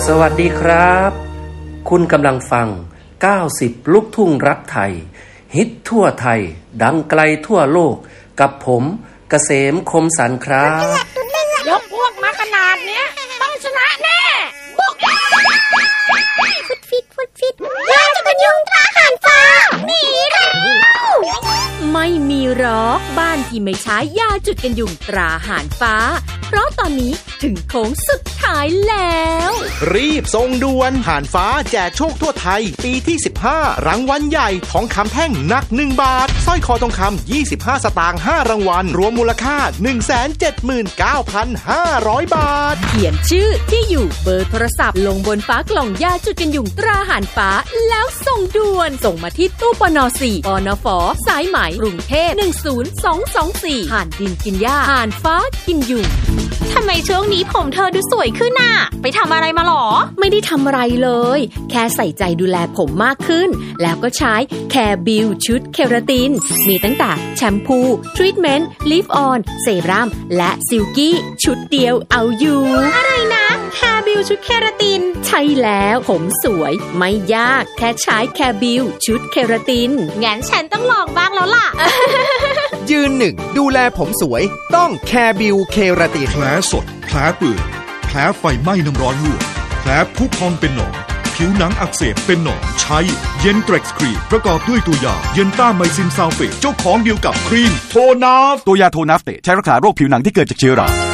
สวัสดีครับคุณกำลังฟัง90ลูกทุ่งรักไทยฮิตทั่วไทยดังไกลทั่วโลกกับผมเกษมคมสันครับยกพวกมาขนาดเนี้ยต้องชนะแน่บุกฟิตยาจะเป็นยุงตราหันฟ้าหนีแล้วไม่มีหรอกบ้านที่ไม่ใช้ยาจุดกันยุงตราหานฟ้าเพราะตอนนี้ถึงโค้งสุดท้ายแล้วรีบส่งด่วนหานฟ้าแจกโชคทั่วไทยปีที่15รางวัลใหญ่ทองคำแท่งหนัก1บาทสร้อยคอทองคำ25สตางค์5รางวัลรวมมูลค่า 179,500 บาทเขียนชื่อที่อยู่เบอร์โทรศัพท์ลงบนฝากล่องยาจุดกันยุงตราหานฟ้าแล้วส่งด่วนส่งมาที่ตู้ปน4ปนฟสายไหมกรุงเทพ10224ห่านดินกินหญ้าห่านฟ้ากินยุงทำไมช่วงนี้ผมเธอดูสวยขึ้นน่ะไปทำอะไรมาหรอไม่ได้ทำอะไรเลยแค่ใส่ใจดูแลผมมากขึ้นแล้วก็ใช้แคร์บิวชุดเคราตินมีตั้งแต่แชมพูทรีทเมนต์ลิฟออนเซรั่มและซิลกี้ชุดเดียวเอาอยู่อะไรนะแคร์บิวชุดเคราตินใช่แล้วผมสวยไม่ยากแค่ใช้แคร์บิวชุดเคราตินงั้นฉันต้องลองบ้างแล้วล่ะยืนหนึ่งดูแลผมสวยต้องแคร์บิวเคราตินแผลสดแผลเปื่อยแผลไฟไหม้น้ำร้อนลวกแผลพุพองเป็นหนองผิวหนังอักเสบเป็นหนองใช้เย็นเทร็กซ์ครีมประกอบด้วยตัวยาเย็นต้าไมซินซัลเฟตเจ้าของเดียวกับครีมโทนาฟตัวยาโทนาฟเตใช้รักษาโรคผิวหนังที่เกิดจากเชื้อรา